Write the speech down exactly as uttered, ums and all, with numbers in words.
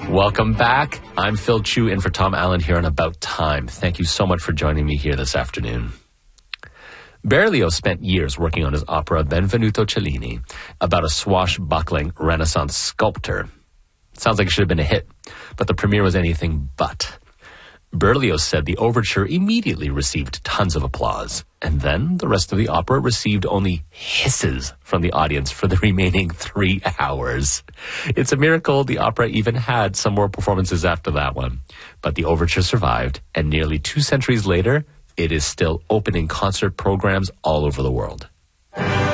Welcome back. I'm Phil Chu in for Tom Allen here on About Time. Thank you so much for joining me here this afternoon. Berlioz spent years working on his opera Benvenuto Cellini, about a swashbuckling Renaissance sculptor. Sounds like it should have been a hit, but the premiere was anything but. Berlioz said the overture immediately received tons of applause, and then the rest of the opera received only hisses from the audience for the remaining three hours. It's a miracle the opera even had some more performances after that one. But the overture survived, and nearly two centuries later, it is still opening concert programs all over the world.